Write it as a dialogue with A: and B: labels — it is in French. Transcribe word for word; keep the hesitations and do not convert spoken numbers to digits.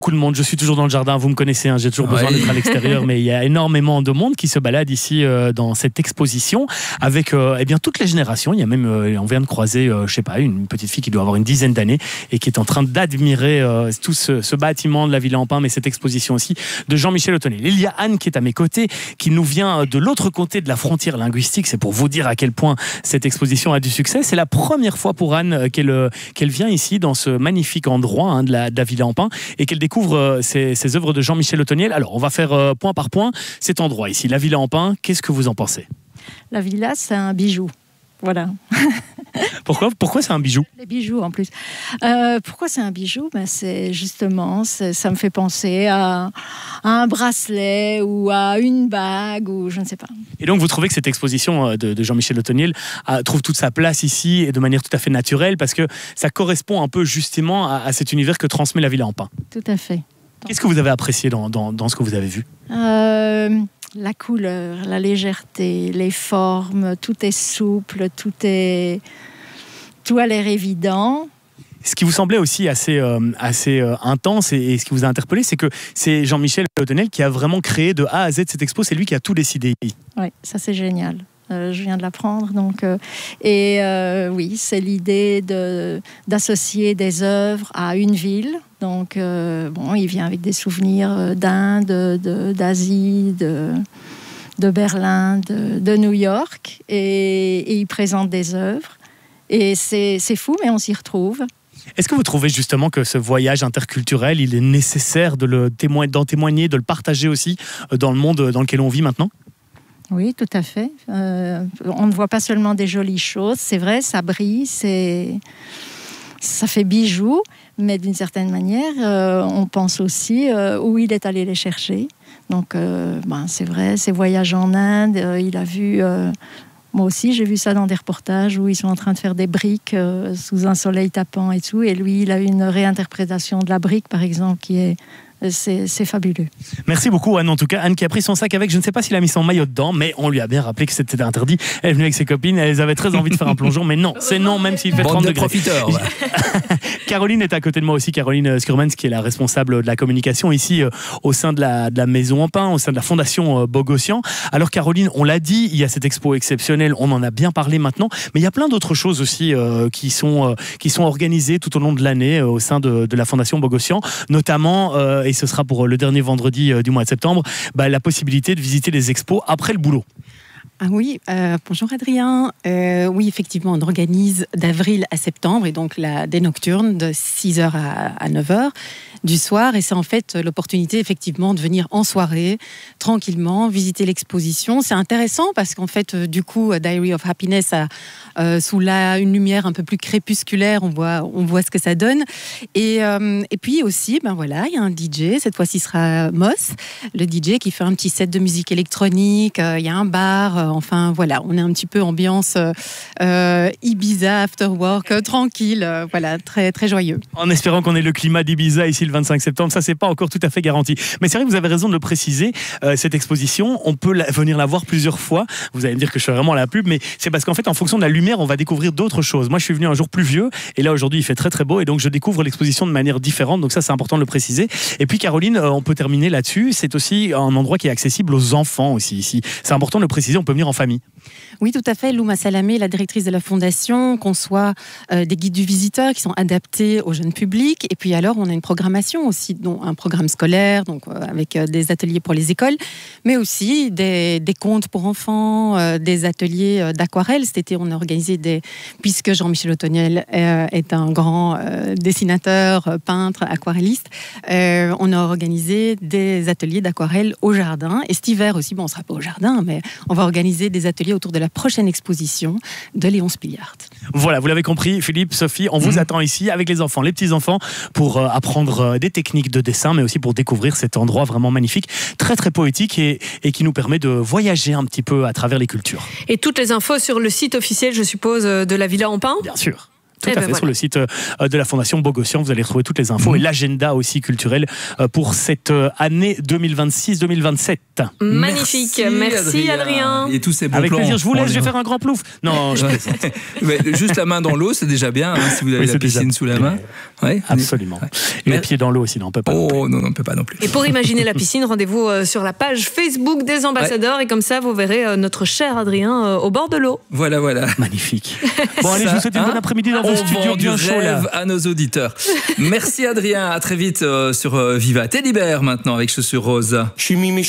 A: Beaucoup de monde, je suis toujours dans le jardin, vous me connaissez, hein, j'ai toujours besoin
B: Ouais.
A: d'être à l'extérieur, mais il y a énormément de monde qui se balade ici euh, dans cette exposition avec euh, eh bien, toutes les générations. Il y a même, euh, on vient de croiser, euh, je sais pas, une petite fille qui doit avoir une dizaine d'années et qui est en train d'admirer euh, tout ce, ce bâtiment de la Villa en Pin, mais cette exposition aussi de Jean-Michel Otonnel. Il y a Anne qui est à mes côtés, qui nous vient de l'autre côté de la frontière linguistique. C'est pour vous dire à quel point cette exposition a du succès. C'est la première fois pour Anne qu'elle qu'elle vient ici dans ce magnifique endroit hein, de, la, de la Villa en Pin et qu'elle découvre euh, ces, ces œuvres de Jean-Michel Otonnel. Alors, on va faire euh, point par point cet endroit ici, la Villa en Pin. Qu'est-ce que vous en pensez?
C: La villa, c'est un bijou. Voilà.
A: Pourquoi, pourquoi c'est un bijou?
C: Les bijoux en plus. Euh, pourquoi c'est un bijou? Ben, c'est justement, c'est, ça me fait penser à, à un bracelet ou à une bague ou je ne sais pas.
A: Et donc, vous trouvez que cette exposition de, de Jean-Michel Otonnel a, trouve toute sa place ici et de manière tout à fait naturelle parce que ça correspond un peu justement à, à cet univers que transmet la Villa en Pin.
C: Tout à fait.
A: Qu'est-ce que vous avez apprécié dans, dans, dans ce que vous avez vu?
C: Euh, la couleur, la légèreté, les formes, tout est souple, tout est, tout a l'air évident.
A: Ce qui vous semblait aussi assez, euh, assez euh, intense et, et ce qui vous a interpellé, c'est que c'est Jean-Michel Otonnel qui a vraiment créé de A à Z cette expo. C'est lui qui a tout décidé.
C: Oui, ça c'est génial. Euh, je viens de l'apprendre. Donc, euh, et euh, oui, c'est l'idée de, d'associer des œuvres à une ville. Donc, euh, bon, il vient avec des souvenirs d'Inde, de, d'Asie, de, de Berlin, de, de New York. Et, et il présente des œuvres. Et c'est, c'est fou, mais on s'y retrouve.
A: Est-ce que vous trouvez justement que ce voyage interculturel, il est nécessaire de le témoigner, d'en témoigner, de le partager aussi dans le monde dans lequel on vit maintenant ?
C: Oui, tout à fait. Euh, on ne voit pas seulement des jolies choses. C'est vrai, ça brille, c'est... ça fait bijou, mais d'une certaine manière, euh, on pense aussi euh, où il est allé les chercher. Donc, euh, ben, c'est vrai, ses voyages en Inde, euh, il a vu... Euh, moi aussi, j'ai vu ça dans des reportages où ils sont en train de faire des briques euh, sous un soleil tapant et tout. Et lui, il a une réinterprétation de la brique, par exemple, qui est... C'est, c'est fabuleux.
A: Merci beaucoup Anne, en tout cas. Anne qui a pris son sac avec, je ne sais pas s'il a mis son maillot dedans, mais on lui a bien rappelé que c'était interdit. Elle est venue avec ses copines, elles avaient très envie de faire un plongeon, mais non, c'est non, même s'il fait
B: Bande
A: trente
B: de
A: degrés.
B: profiteurs. Ouais.
A: Caroline est à côté de moi aussi, Caroline Skurmans, qui est la responsable de la communication ici euh, au sein de la, de la Maison en Pin, au sein de la Fondation euh, Bogossian. Alors Caroline, on l'a dit, il y a cette expo exceptionnelle, on en a bien parlé maintenant, mais il y a plein d'autres choses aussi euh, qui, sont, euh, qui sont organisées tout au long de l'année euh, au sein de, de la Fondation Bogossian, notamment, euh, et ce sera pour le dernier vendredi euh, du mois de septembre, bah, la possibilité de visiter les expos après le boulot.
D: Ah oui, euh, bonjour Adrien. Euh, oui, effectivement, on organise d'avril à septembre et donc la, des nocturnes de six heures à, à neuf heures du soir. Et c'est en fait l'opportunité effectivement de venir en soirée, tranquillement, visiter l'exposition. C'est intéressant parce qu'en fait, euh, du coup, Diary of Happiness a euh, sous la, une lumière un peu plus crépusculaire, on voit, on voit ce que ça donne. Et, euh, et puis aussi, ben voilà, il y a un D J, cette fois-ci sera Moss, le D J qui fait un petit set de musique électronique, euh, il y a un bar, euh, enfin voilà, on est un petit peu ambiance euh, Ibiza, after work, euh, tranquille, euh, voilà, très, très joyeux.
A: En espérant qu'on ait le climat d'Ibiza ici le vingt-cinq septembre, ça c'est pas encore tout à fait garanti. Mais c'est vrai que vous avez raison de le préciser, euh, cette exposition, on peut la, venir la voir plusieurs fois. Vous allez me dire que je fais vraiment la pub, mais c'est parce qu'en fait, en fonction de la lumière, on va découvrir d'autres choses. Moi, je suis venu un jour pluvieux, et là aujourd'hui, il fait très très beau, et donc je découvre l'exposition de manière différente. Donc ça, c'est important de le préciser. Et puis Caroline, euh, on peut terminer là-dessus. C'est aussi un endroit qui est accessible aux enfants aussi ici. C'est important de le préciser. On peut venir en famille.
D: Oui, tout à fait. Louma Salamé, la directrice de la Fondation, conçoit euh, des guides du visiteur qui sont adaptés au jeune public. Et puis alors, on a une programmation aussi, dont un programme scolaire, donc euh, avec euh, des ateliers pour les écoles, mais aussi des, des contes pour enfants, euh, des ateliers euh, d'aquarelle. Cet été, on a organisé des... Puisque Jean-Michel Otonnel euh, est un grand euh, dessinateur, euh, peintre, aquarelliste, euh, on a organisé des ateliers d'aquarelle au jardin. Et cet hiver aussi, bon, on ne sera pas au jardin, mais on va organiser des ateliers autour de la prochaine exposition de Léon Spiliart.
A: Voilà, vous l'avez compris, Philippe, Sophie, on vous mmh. attend ici avec les enfants, les petits-enfants, pour euh, apprendre euh, des techniques de dessin, mais aussi pour découvrir cet endroit vraiment magnifique, très très poétique et, et qui nous permet de voyager un petit peu à travers les cultures.
E: Et toutes les infos sur le site officiel, je suppose, de la Villa en Pin ?
A: Bien sûr. Tout
B: Eh
A: à
B: ben
A: fait,
B: voilà.
A: sur le site euh, de la Fondation Bogossian, vous allez retrouver toutes les infos
E: Mmh.
A: et l'agenda aussi culturel euh, pour cette euh, année deux mille vingt-six deux mille vingt-sept.
B: Magnifique. Merci, Adrien.
E: Et tous ces bons
A: Avec
E: plans.
A: plaisir, je vous
E: on
A: laisse,
E: les-
A: je vais faire un grand plouf. Non, je
E: Ouais.
A: plaisante.
E: Mais juste la main dans l'eau, c'est déjà bien, hein, si vous avez
A: Oui,
E: la
A: c'est déjà-
E: piscine sous la main. Ouais.
A: Absolument.
E: Ouais.
A: Et les
E: Mais-
A: pieds dans l'eau aussi, non, on peut pas.
E: Oh non, non, on ne peut pas non plus.
B: Et pour imaginer la piscine, rendez-vous euh, sur la page Facebook des ambassadeurs et comme ça, vous verrez euh, notre cher Adrien euh, au bord de l'eau.
E: Voilà, voilà.
A: Magnifique. Bon, allez, je
E: Ça,
A: vous souhaite une
E: hein,
A: bonne après-midi dans vos
E: on
A: studios
E: vend du
A: bien chauds là.
E: rêve à nos auditeurs. Merci Adrien, à très vite euh, sur euh, Viva. Teddy Bear maintenant avec Chaussures Roses.
F: Je suis Mimi